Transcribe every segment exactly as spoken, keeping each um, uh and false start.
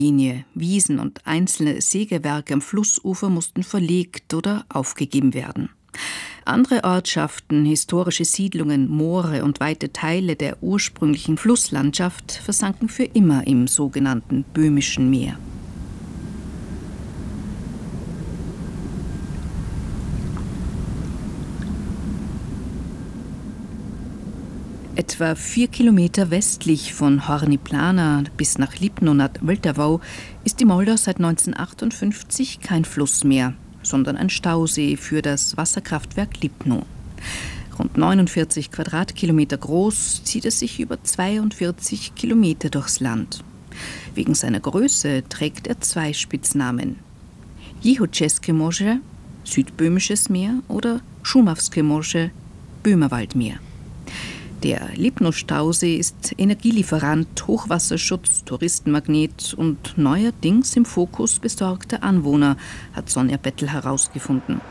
Linie, Wiesen und einzelne Sägewerke am Flussufer mussten verlegt oder aufgegeben werden. Andere Ortschaften, historische Siedlungen, Moore und weite Teile der ursprünglichen Flusslandschaft versanken für immer im sogenannten Böhmischen Meer. Etwa vier Kilometer westlich von Horní Planá bis nach Lipno nad Vltavou ist die Moldau seit neunzehnhundertachtundfünfzig kein Fluss mehr, sondern ein Stausee für das Wasserkraftwerk Lipno. Rund neunundvierzig Quadratkilometer groß, zieht es sich über zweiundvierzig Kilometer durchs Land. Wegen seiner Größe trägt er zwei Spitznamen: Jihočeské moře, Südböhmisches Meer, oder Šumavské moře, Böhmerwaldmeer. Der Lipno-Stausee ist Energielieferant, Hochwasserschutz, Touristenmagnet und neuerdings im Fokus besorgter Anwohner, hat Sonja Bettel herausgefunden.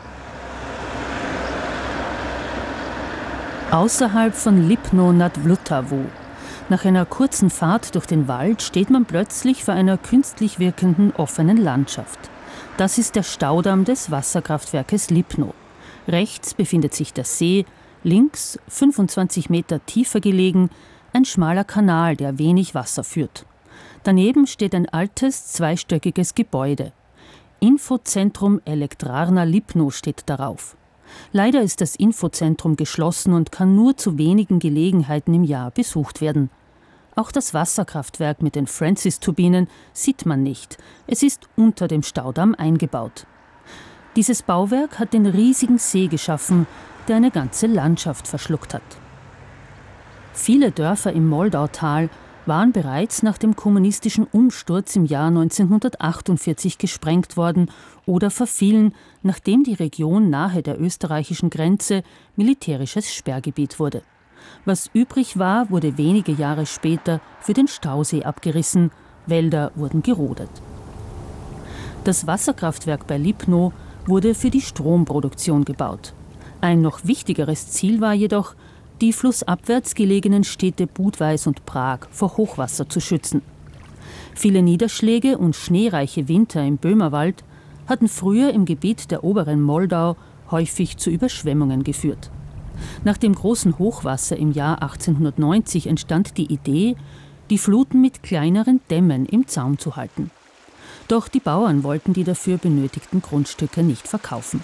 Außerhalb von Lipno nad Vltavou. Nach einer kurzen Fahrt durch den Wald steht man plötzlich vor einer künstlich wirkenden offenen Landschaft. Das ist der Staudamm des Wasserkraftwerkes Lipno. Rechts befindet sich der See, links, fünfundzwanzig Meter tiefer gelegen, ein schmaler Kanal, der wenig Wasser führt. Daneben steht ein altes, zweistöckiges Gebäude. Infozentrum Elektrarna Lipno steht darauf. Leider ist das Infozentrum geschlossen und kann nur zu wenigen Gelegenheiten im Jahr besucht werden. Auch das Wasserkraftwerk mit den Francis-Turbinen sieht man nicht. Es ist unter dem Staudamm eingebaut. Dieses Bauwerk hat den riesigen See geschaffen, der eine ganze Landschaft verschluckt hat. Viele Dörfer im Moldautal waren bereits nach dem kommunistischen Umsturz im Jahr neunzehnhundertachtundvierzig gesprengt worden oder verfielen, nachdem die Region nahe der österreichischen Grenze militärisches Sperrgebiet wurde. Was übrig war, wurde wenige Jahre später für den Stausee abgerissen, Wälder wurden gerodet. Das Wasserkraftwerk bei Lipno wurde für die Stromproduktion gebaut. Ein noch wichtigeres Ziel war jedoch, die flussabwärts gelegenen Städte Budweis und Prag vor Hochwasser zu schützen. Viele Niederschläge und schneereiche Winter im Böhmerwald hatten früher im Gebiet der oberen Moldau häufig zu Überschwemmungen geführt. Nach dem großen Hochwasser im Jahr achtzehnhundertneunzig entstand die Idee, die Fluten mit kleineren Dämmen im Zaum zu halten. Doch die Bauern wollten die dafür benötigten Grundstücke nicht verkaufen.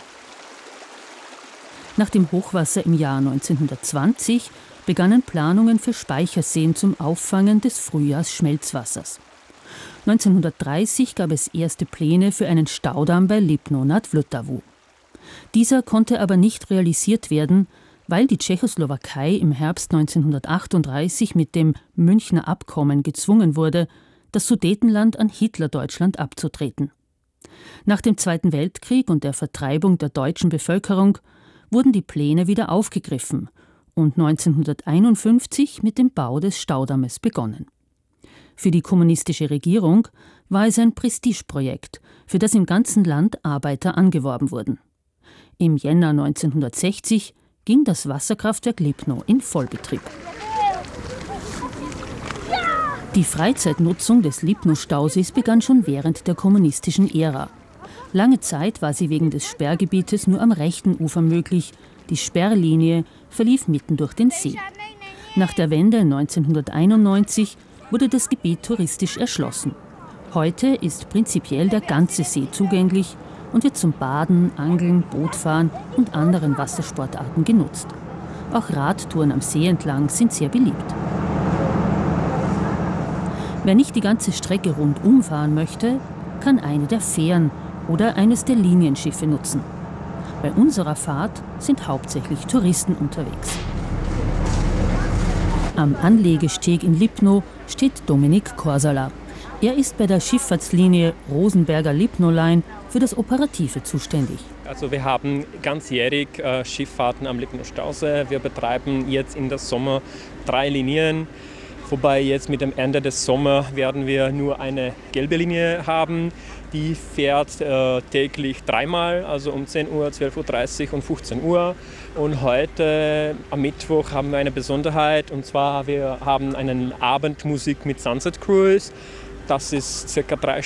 Nach dem Hochwasser im Jahr neunzehnhundertzwanzig begannen Planungen für Speicherseen zum Auffangen des Frühjahrsschmelzwassers. neunzehnhundertdreißig gab es erste Pläne für einen Staudamm bei Lipno nad Vltavou. Dieser konnte aber nicht realisiert werden, weil die Tschechoslowakei im Herbst neunzehnhundertachtunddreißig mit dem Münchner Abkommen gezwungen wurde, das Sudetenland an Hitlerdeutschland abzutreten. Nach dem Zweiten Weltkrieg und der Vertreibung der deutschen Bevölkerung wurden die Pläne wieder aufgegriffen und neunzehnhunderteinundfünfzig mit dem Bau des Staudammes begonnen. Für die kommunistische Regierung war es ein Prestigeprojekt, für das im ganzen Land Arbeiter angeworben wurden. Im Jänner neunzehnhundertsechzig ging das Wasserkraftwerk Lipno in Vollbetrieb. Die Freizeitnutzung des Lipno-Stausees begann schon während der kommunistischen Ära. Lange Zeit war sie wegen des Sperrgebietes nur am rechten Ufer möglich. Die Sperrlinie verlief mitten durch den See. Nach der Wende neunzehnhunderteinundneunzig wurde das Gebiet touristisch erschlossen. Heute ist prinzipiell der ganze See zugänglich und wird zum Baden, Angeln, Bootfahren und anderen Wassersportarten genutzt. Auch Radtouren am See entlang sind sehr beliebt. Wer nicht die ganze Strecke rundum fahren möchte, kann eine der Fähren oder eines der Linienschiffe nutzen. Bei unserer Fahrt sind hauptsächlich Touristen unterwegs. Am Anlegesteg in Lipno steht Dominik Korsala. Er ist bei der Schifffahrtslinie Rosenberger Lipno Line für das Operative zuständig. Also wir haben ganzjährig äh, Schifffahrten am Lipno-Stausee. Wir betreiben jetzt in der Sommer drei Linien. Wobei jetzt mit dem Ende des Sommers werden wir nur eine gelbe Linie haben. Die fährt äh, täglich dreimal, also um zehn Uhr, zwölf Uhr dreißig und fünfzehn Uhr. Und heute am Mittwoch haben wir eine Besonderheit, und zwar wir haben eine Abendmusik mit Sunset Cruise. Das ist circa drei